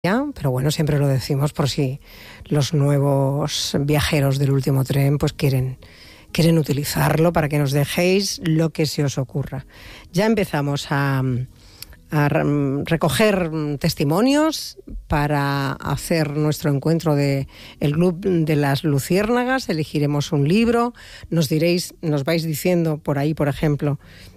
pero bueno, siempre lo decimos por si los nuevos viajeros del último tren pues quieren utilizarlo, para que nos dejéis lo que se os ocurra. Ya empezamos a recoger testimonios para hacer nuestro encuentro de el Club de las Luciérnagas. Elegiremos un libro, nos vais diciendo por ahí, por ejemplo,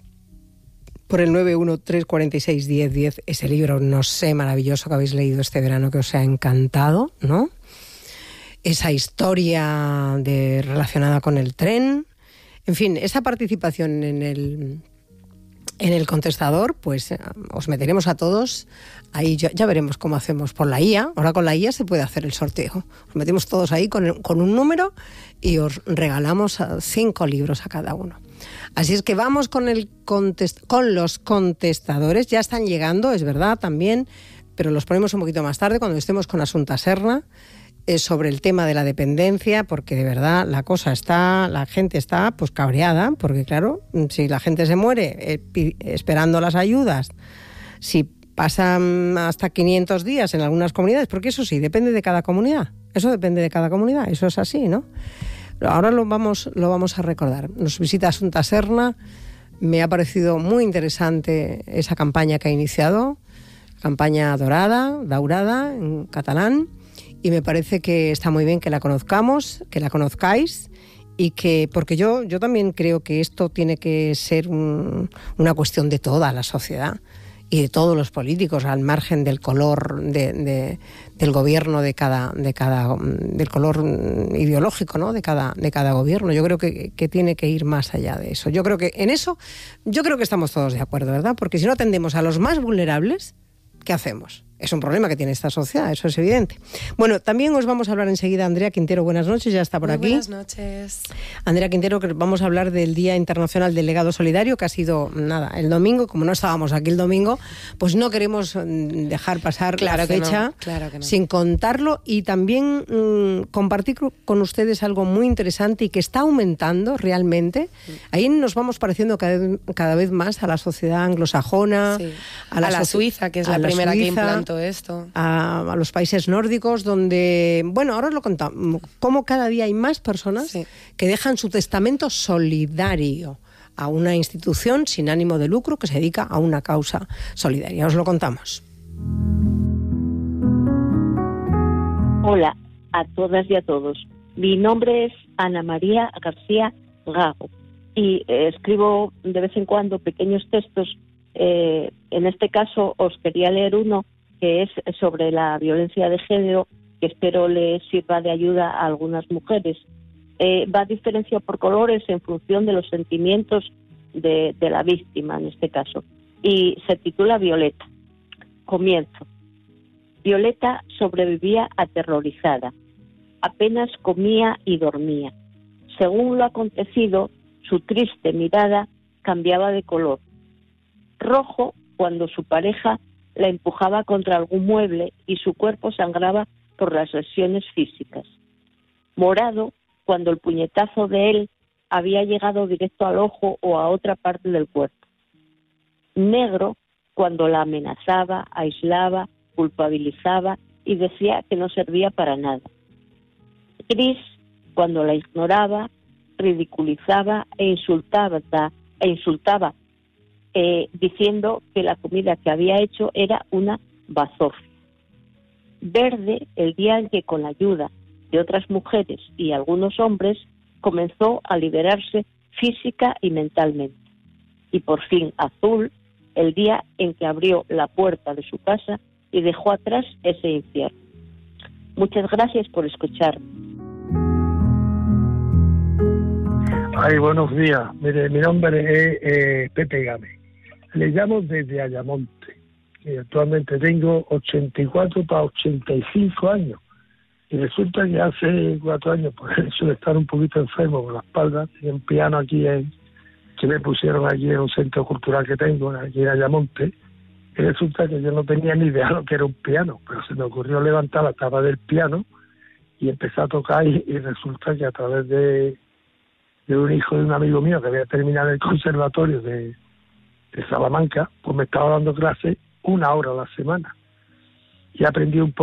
por el 913461010, ese libro, no sé, maravilloso que habéis leído este verano, que os ha encantado, ¿no? Esa historia relacionada con el tren, en fin, esa participación en el contestador, pues os meteremos a todos. Ahí ya veremos cómo hacemos por la IA. Ahora con la IA se puede hacer el sorteo. Os metemos todos ahí con un número y os regalamos 5 libros a cada uno. Así es que vamos con los contestadores. Ya están llegando, es verdad, también, pero los ponemos un poquito más tarde, cuando estemos con Asunta Serna, sobre el tema de la dependencia, porque de verdad la gente está pues cabreada, porque claro, si la gente se muere esperando las ayudas, si pasan hasta 500 días en algunas comunidades, porque eso sí, depende de cada comunidad, eso es así, ¿no? Ahora lo vamos a recordar. Nos visita Asunta Serna. Me ha parecido muy interesante esa campaña que ha iniciado, campaña daurada en catalán, y me parece que está muy bien que la conozcáis, y que, porque yo también creo que esto tiene que ser una cuestión de toda la sociedad y de todos los políticos, al margen del color del gobierno del color ideológico, ¿no? de cada gobierno. Yo creo que tiene que ir más allá de eso. Yo creo que estamos todos de acuerdo, ¿verdad? Porque si no atendemos a los más vulnerables, ¿qué hacemos? Es un problema que tiene esta sociedad, eso es evidente. Bueno, también os vamos a hablar enseguida, Andrea Quintero, buenas noches, ya está por aquí. Buenas noches. Andrea Quintero, que vamos a hablar del Día Internacional del Legado Solidario, que ha sido, el domingo. Como no estábamos aquí el domingo, pues no queremos dejar pasar la fecha sin contarlo, y también compartir con ustedes algo muy interesante y que está aumentando realmente. Ahí nos vamos pareciendo cada vez más a la sociedad anglosajona, sí. a la Suiza, que es la primera que implantó esto, a los países nórdicos, donde, bueno, ahora os lo contamos, cómo cada día hay más personas que dejan su testamento solidario a una institución sin ánimo de lucro que se dedica a una causa solidaria. Os lo contamos. Hola a todas y a todos. Mi nombre es Ana María García Gago y escribo de vez en cuando pequeños textos. En este caso os quería leer uno que es sobre la violencia de género, que espero les sirva de ayuda a algunas mujeres. Va a diferencia por colores en función de los sentimientos de la víctima, en este caso, y se titula Violeta. Comienzo. Violeta sobrevivía aterrorizada. Apenas comía y dormía. Según lo acontecido, su triste mirada cambiaba de color. Rojo cuando su pareja la empujaba contra algún mueble y su cuerpo sangraba por las lesiones físicas. Morado cuando el puñetazo de él había llegado directo al ojo o a otra parte del cuerpo. Negro cuando la amenazaba, aislaba, culpabilizaba y decía que no servía para nada. Gris cuando la ignoraba, ridiculizaba e insultaba, diciendo que la comida que había hecho era una bazofia. Verde el día en que, con la ayuda de otras mujeres y algunos hombres, comenzó a liberarse física y mentalmente. Y por fin azul el día en que abrió la puerta de su casa y dejó atrás ese infierno. Muchas gracias por escuchar. Ay, buenos días. Mire, mi nombre es Pepe Gámez. Le llamo desde Ayamonte. Y actualmente tengo 84 para 85 años. Y resulta que hace 4 años, por eso de estar un poquito enfermo con la espalda, tenía un piano aquí que me pusieron aquí en un centro cultural que tengo, aquí en Ayamonte. Y resulta que yo no tenía ni idea de lo que era un piano, pero se me ocurrió levantar la tapa del piano y empecé a tocar, y resulta que a través de un hijo de un amigo mío que había terminado el conservatorio de Salamanca, pues me estaba dando clases 1 hora a la semana. y aprendí un poco